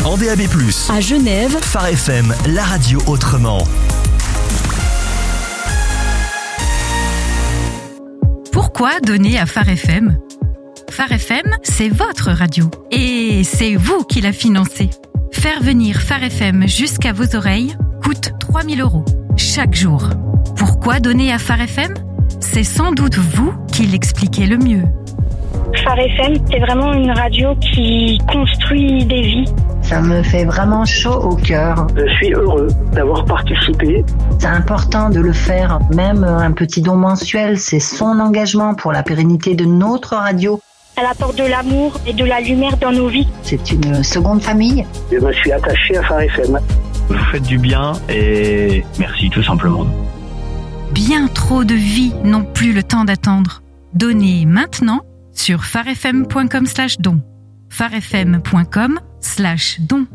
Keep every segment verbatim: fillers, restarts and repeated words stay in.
En D A B plus, À Genève, Phare F M, la radio autrement. Pourquoi donner à Phare F M ? Phare F M, c'est votre radio. Et c'est vous qui la financez. Faire venir Phare F M jusqu'à vos oreilles coûte trois mille euros chaque jour. Pourquoi donner à Phare F M ? C'est sans doute vous qui l'expliquez le mieux. Phare F M, c'est vraiment une radio qui construit des vies. Ça me fait vraiment chaud au cœur. Je suis heureux d'avoir participé. C'est important de le faire. Même un petit don mensuel, c'est son engagement pour la pérennité de notre radio. Elle apporte de l'amour et de la lumière dans nos vies. C'est une seconde famille. Je me suis attaché à Phare F M. Vous faites du bien et merci tout simplement. Bien trop de vies n'ont plus le temps d'attendre. Donnez maintenant sur pharefm.com slash don. pharefm.com slash don.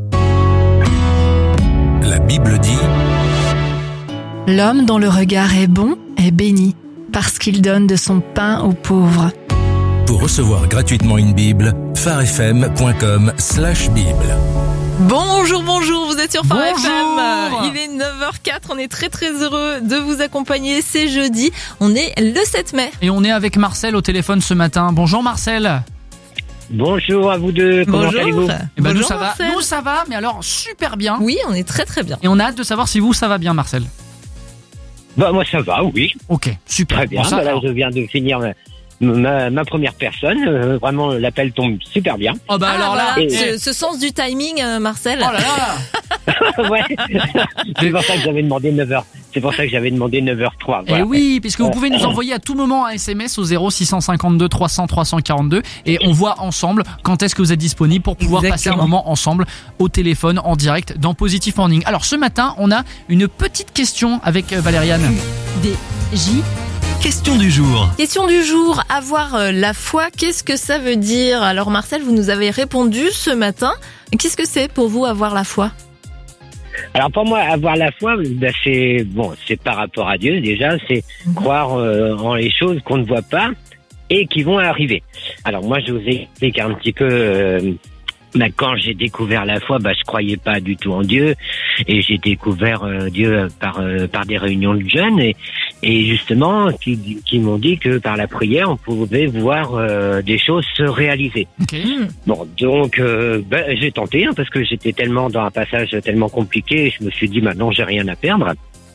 La Bible dit: l'homme dont le regard est bon est béni, parce qu'il donne de son pain aux pauvres. Pour recevoir gratuitement une Bible, pharefm.com slash Bible. Bonjour, bonjour, vous êtes sur Phare F M. Bonjour. Il est neuf heures quatre, on est très très heureux de vous accompagner. C'est jeudi, on est le sept mai. Et on est avec Marcel au téléphone ce matin. Bonjour Marcel. Bonjour à vous deux, comment Bonjour. allez-vous? Eh ben, nous Bonjour, ça va, Marcel. nous ça va, mais alors super bien. Oui, on est très très bien. Et on a hâte de savoir si vous ça va bien Marcel. Bah moi ça va, oui, Ok, super. très bien. Bon, ça, Bah, là, alors- je viens de finir ma, ma, ma première personne. Euh, vraiment, l'appel tombe super bien. Oh bah Ah, alors là, voilà, eh, ce, ce sens du timing, euh, Marcel. oh là là. Ouais. C'est pour ça que j'avais demandé neuf heures. C'est pour ça que j'avais demandé neuf heures trois. Eh Voilà. oui, puisque vous pouvez nous envoyer à tout moment un S M S au zéro six cent cinquante-deux trois cents trois cent quarante-deux et on voit ensemble quand est-ce que vous êtes disponible pour pouvoir passer un Exactement. moment ensemble au téléphone en direct dans Positive Morning. Alors ce matin, on a une petite question avec euh, Valériane. Des J. Question du jour. Question du jour, avoir euh, la foi, qu'est-ce que ça veut dire? Alors Marcel, vous nous avez répondu ce matin. Qu'est-ce que c'est pour vous avoir la foi? Alors pour moi, avoir la foi, bah, c'est bon, c'est par rapport à Dieu déjà, c'est Mhm. croire euh, en les choses qu'on ne voit pas et qui vont arriver. Alors moi, je vous explique un petit peu. Euh, bah, quand j'ai découvert la foi, bah, je croyais pas du tout en Dieu et j'ai découvert euh, Dieu par euh, par des réunions de jeunes et et justement qui, qui m'ont dit que par la prière, on pouvait voir euh, des choses se réaliser. Ok. Bon, donc euh, ben, j'ai tenté hein, parce que j'étais tellement dans un passage tellement compliqué, je me suis dit maintenant j'ai rien à perdre.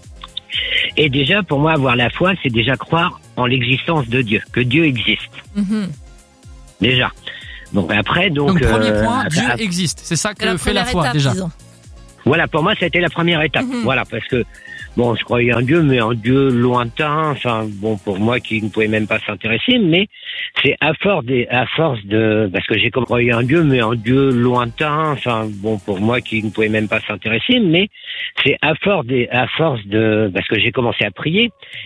Et déjà pour moi avoir la foi, c'est déjà croire en l'existence de Dieu, que Dieu existe. Mhm. Déjà. Bon ben, après donc, Donc premier euh, point, Dieu à- existe. C'est ça C'est la que fait la première foi étape, déjà. disons. voilà, pour moi ça a été la première étape. Mhm. Voilà, parce que bon, je croyais en Dieu, mais un Dieu lointain. Enfin, bon, pour moi qui ne pouvait même pas s'intéresser, mais c'est à force de, à force de, parce que j'ai compris un Dieu, mais un Dieu lointain. Enfin, bon, pour moi qui ne pouvait même pas s'intéresser, mais c'est à force de, à force de, parce que j'ai commencé à prier